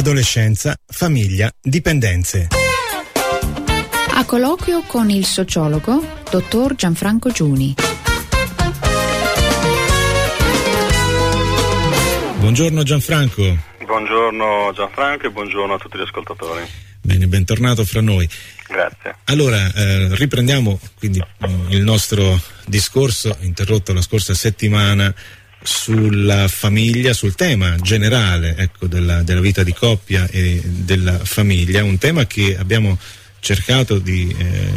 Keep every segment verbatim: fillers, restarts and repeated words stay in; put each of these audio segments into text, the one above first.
adolescenza, famiglia, dipendenze. A colloquio con il sociologo dottor Gianfranco Giuni. Buongiorno Gianfranco. Buongiorno Gianfranco e buongiorno a tutti gli ascoltatori. Bene, bentornato fra noi. Grazie. Allora, eh, riprendiamo quindi il nostro discorso interrotto la scorsa settimana sulla famiglia, sul tema generale, ecco, della, della vita di coppia e della famiglia, un tema che abbiamo cercato di eh,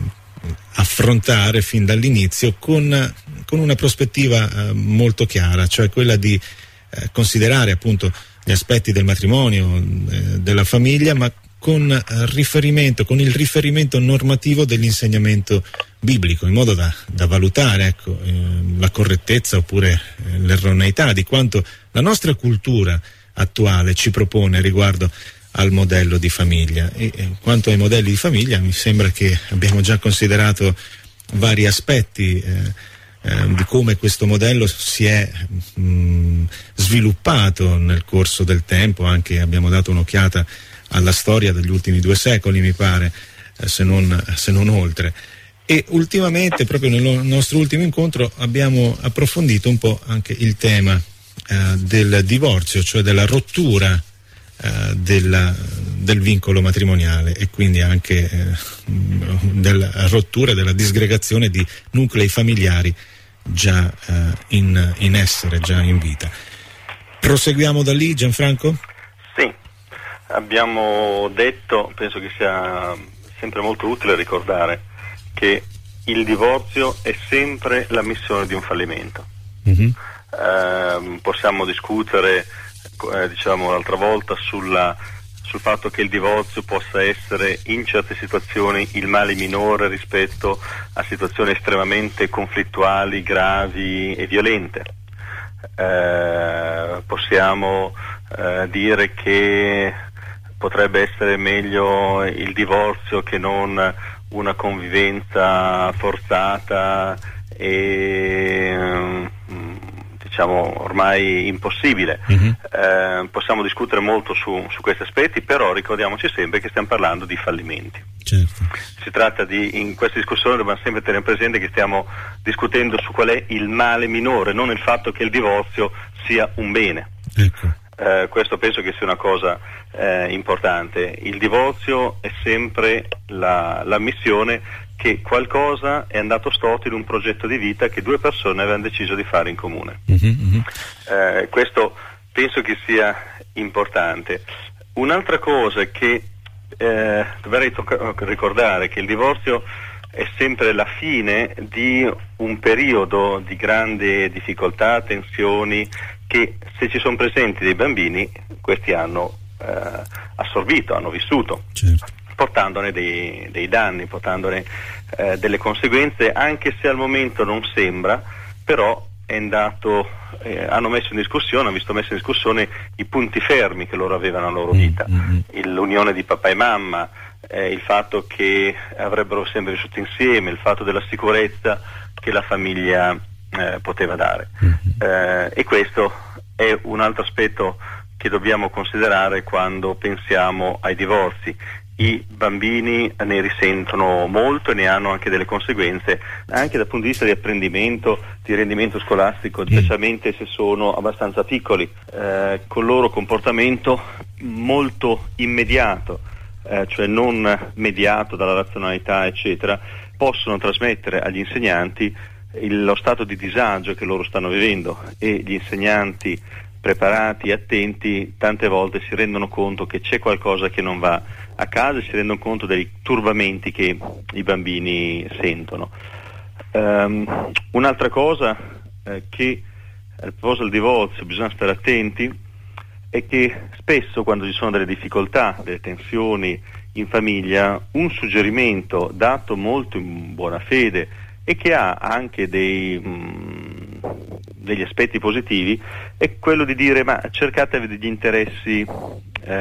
affrontare fin dall'inizio con, con una prospettiva eh, molto chiara, cioè quella di eh, considerare appunto gli aspetti del matrimonio, eh, della famiglia, ma con eh, riferimento, con il riferimento normativo dell'insegnamento biblico, in modo da, da valutare ecco, eh, la correttezza oppure eh, l'erroneità di quanto la nostra cultura attuale ci propone riguardo al modello di famiglia. E eh, quanto ai modelli di famiglia, mi sembra che abbiamo già considerato vari aspetti eh, eh, di come questo modello si è mh, sviluppato nel corso del tempo. Anche abbiamo dato un'occhiata alla storia degli ultimi due secoli, mi pare, eh, se non, se non oltre. E ultimamente, proprio nel nostro ultimo incontro, abbiamo approfondito un po' anche il tema eh, del divorzio, cioè della rottura eh, della, del vincolo matrimoniale e quindi anche eh, della rottura, della disgregazione di nuclei familiari già eh, in, in essere, già in vita. Proseguiamo da lì, Gianfranco? Sì. Abbiamo detto, penso che sia sempre molto utile ricordare che il divorzio è sempre l'ammissione di un fallimento. Mm-hmm. Eh, possiamo discutere, eh, diciamo l'altra volta, sulla, sul fatto che il divorzio possa essere in certe situazioni il male minore rispetto a situazioni estremamente conflittuali, gravi e violente. Eh, possiamo eh, dire che potrebbe essere meglio il divorzio che non una convivenza forzata e diciamo ormai impossibile. Mm-hmm. Eh, possiamo discutere molto su, su questi aspetti, però ricordiamoci sempre che stiamo parlando di fallimenti. Certo. Si tratta di, in questa discussione dobbiamo sempre tenere presente che stiamo discutendo su qual è il male minore, non il fatto che il divorzio sia un bene. Ecco. Eh, questo penso che sia una cosa eh, importante. Il divorzio è sempre la, l'ammissione che qualcosa è andato storto in un progetto di vita che due persone avevano deciso di fare in comune. Mm-hmm. Eh, questo penso che sia importante. Un'altra cosa è che eh, dovrei tocca- ricordare che il divorzio è sempre la fine di un periodo di grande difficoltà, tensioni, che se ci sono presenti dei bambini, questi hanno eh, assorbito, hanno vissuto, certo, portandone dei, dei danni, portandone eh, delle conseguenze, anche se al momento non sembra, però è andato, eh, hanno messo in discussione, hanno visto messo in discussione i punti fermi che loro avevano nella loro vita, mm-hmm. Il, l'unione di papà e mamma, eh, il fatto che avrebbero sempre vissuto insieme, il fatto della sicurezza che la famiglia eh, poteva dare. Eh, e questo è un altro aspetto che dobbiamo considerare quando pensiamo ai divorzi. I bambini ne risentono molto e ne hanno anche delle conseguenze, anche dal punto di vista di apprendimento, di rendimento scolastico, specialmente se sono abbastanza piccoli, eh, con il loro comportamento molto immediato, eh, cioè non mediato dalla razionalità eccetera, possono trasmettere agli insegnanti il, lo stato di disagio che loro stanno vivendo, e gli insegnanti preparati e attenti tante volte si rendono conto che c'è qualcosa che non va a casa e si rendono conto dei turbamenti che i bambini sentono. Um, un'altra cosa eh, che a proposito del divorzio bisogna stare attenti è che spesso quando ci sono delle difficoltà, delle tensioni in famiglia, un suggerimento dato molto in buona fede e che ha anche dei, mh, degli aspetti positivi è quello di dire: ma cercatevi degli interessi